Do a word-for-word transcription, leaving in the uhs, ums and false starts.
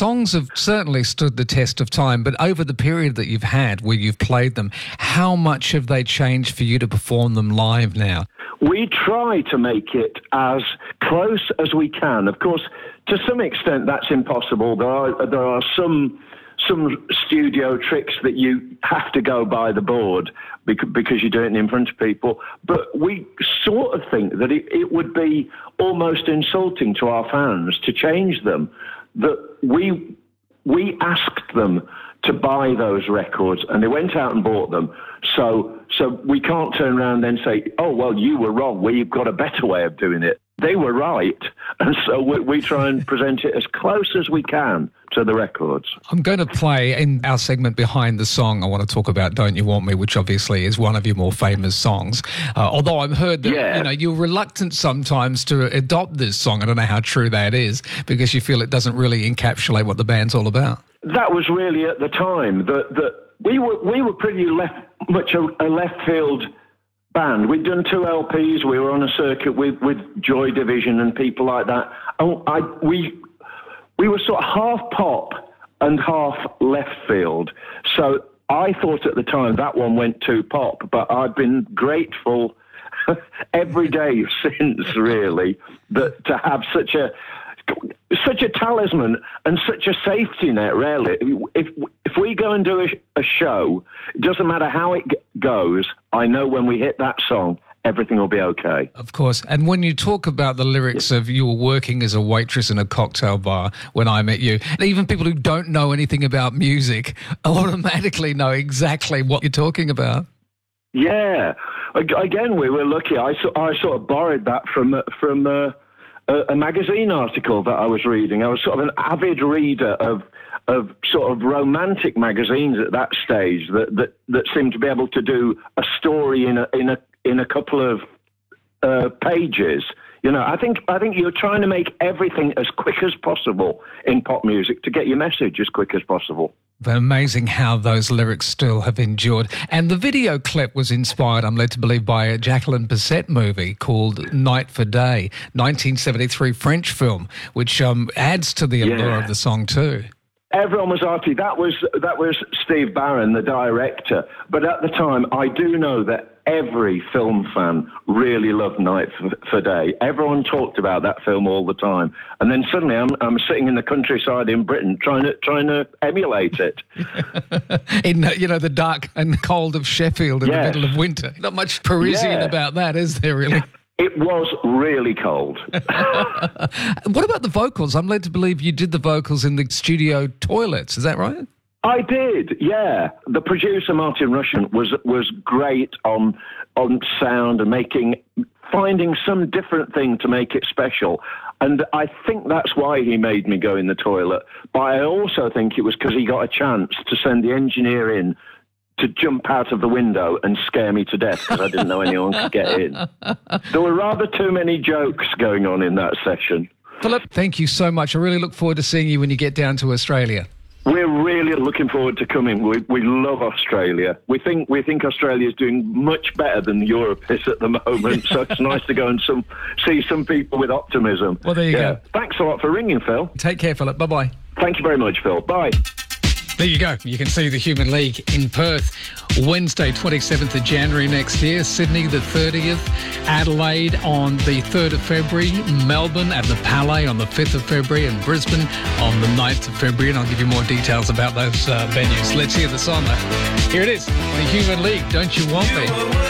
songs have certainly stood the test of time, but over the period that you've had where you've played them, how much have they changed for you to perform them live now? We try to make it as close as we can. Of course, to some extent that's impossible. There are there are some some studio tricks that you have to go by the board because, because you're doing it in front of people. But we sort of think that it, it would be almost insulting to our fans to change them. That we we asked them to buy those records and they went out and bought them. So so we can't turn around and say, oh, well, you were wrong. We've got a better way of doing it. They were right. And so we, we try and present it as close as we can to the records. I'm going to play in our segment Behind the Song. I want to talk about Don't You Want Me, which obviously is one of your more famous songs. Uh, although I've heard that yeah. you know, you're reluctant sometimes to adopt this song. I don't know how true that is because you feel it doesn't really encapsulate what the band's all about. That was really at the time that that we were we were pretty left much a, a left field band. We'd done two L Ps. We were on a circuit with, with Joy Division and people like that. And I we we were sort of half pop and half left field. So I thought at the time that one went too pop, but I've been grateful every day since, really, that to have such a such a talisman and such a safety net, really. If if we go and do a, a show, it doesn't matter how it g- goes, I know when we hit that song, everything will be okay. Of course. And when you talk about the lyrics of you were working as a waitress in a cocktail bar when I met you, even people who don't know anything about music automatically know exactly what you're talking about. Yeah. Again, we were lucky. I, I sort of borrowed that from from uh, a magazine article that I was reading. I was sort of an avid reader of of sort of romantic magazines at that stage that that, that seemed to be able to do a story in a in a in a couple of uh, pages. You know, I think I think you're trying to make everything as quick as possible in pop music to get your message as quick as possible. But amazing how those lyrics still have endured. And the video clip was inspired, I'm led to believe, by a Jacqueline Bisset movie called Night for Day, nineteen seventy-three French film, which um, adds to the allure yeah. of the song too. Everyone was arty. That was that was Steve Barron, the director. But at the time, I do know that every film fan really loved Night for Day. Everyone talked about that film all the time. And then suddenly, I'm I'm sitting in the countryside in Britain trying to trying to emulate it. in you know the dark and cold of Sheffield in yes. the middle of winter. Not much Parisian yeah. about that, is there? Really. It was really cold. What about the vocals? I'm led to believe you did the vocals in the studio toilets. Is that right? I did, yeah. The producer, Martin Russian, was was great on on sound and making finding some different thing to make it special. And I think that's why he made me go in the toilet. But I also think it was because he got a chance to send the engineer in to jump out of the window and scare me to death because I didn't know anyone could get in. There were rather too many jokes going on in that session. Philip, thank you so much. I really look forward to seeing you when you get down to Australia. We're really looking forward to coming. We we love Australia. We think we think Australia is doing much better than Europe is at the moment. So it's nice to go and some see some people with optimism. Well, there you yeah. go. Thanks a lot for ringing, Phil. Take care, Philip. Bye-bye. Thank you very much, Phil. Bye. There you go. You can see the Human League in Perth Wednesday, twenty-seventh of January next year. Sydney, the thirtieth. Adelaide on the third of February. Melbourne at the Palais on the fifth of February. And Brisbane on the ninth of February. And I'll give you more details about those uh, venues. Let's hear the song, though. Here it is. The Human League. Don't You Want Me?